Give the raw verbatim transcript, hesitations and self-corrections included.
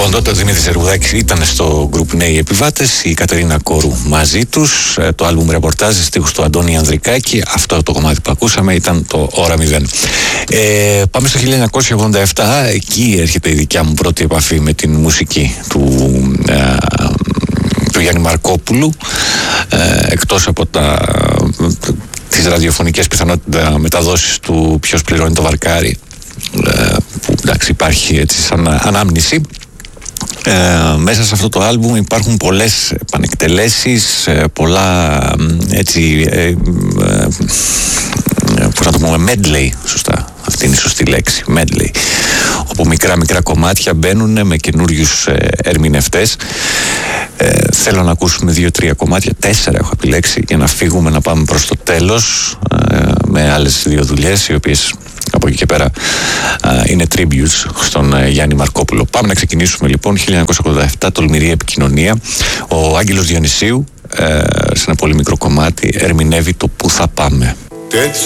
Λοιπόν, τότε ο Δημήτρης Ζεργουδάκης ήταν στο γκρουπ Νέοι Επιβάτες, η Κατερίνα Κόρου μαζί τους. Το άλμπουμ ρεπορτάζ, στίχους του Αντώνη Ανδρικάκη. Αυτό το κομμάτι που ακούσαμε ήταν το Ώρα Μηδέν. Ε, πάμε στο χίλια εννιακόσια ογδόντα επτά. Εκεί έρχεται η δικιά μου πρώτη επαφή με την μουσική του, ε, του Γιάννη Μαρκόπουλου. Ε, εκτός από τα, τις ραδιοφωνικές πιθανότητα μεταδόσεις του Ποιος πληρώνει το βαρκάρι, ε, που εντάξει υπάρχει έτσι σαν ανάμνηση. Ε, μέσα σε αυτό το άλμπουμ υπάρχουν πολλές επανεκτελέσεις, ε, πολλά έτσι ε, ε, ε, πώς να το πούμε, medley, σωστά, αυτή είναι η σωστή λέξη, medley, όπου μικρά μικρά κομμάτια μπαίνουν με καινούριους ε, ερμηνευτές. Ε, θέλω να ακούσουμε δύο-τρία κομμάτια, τέσσερα έχω επιλέξει, για να φύγουμε να πάμε προς το τέλος ε, με άλλες δύο δουλειές, οι οποίες από εκεί και πέρα α, είναι tributes στον uh, Γιάννη Μαρκόπουλο. Πάμε να ξεκινήσουμε λοιπόν. χίλια εννιακόσια ογδόντα επτά, τολμηρή επικοινωνία. Ο Άγγελος Διονυσίου, ε, σε ένα πολύ μικρό κομμάτι, ερμηνεύει το «Πού θα πάμε». Τέτοιους